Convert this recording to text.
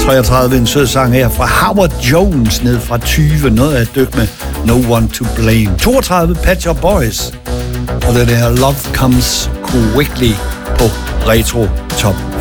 33, en sød sang her fra Howard Jones, ned fra 20, noget af et dyk med No One To Blame. 32, Pet Shop Boys, og det der Love Comes Quickly på Retro Top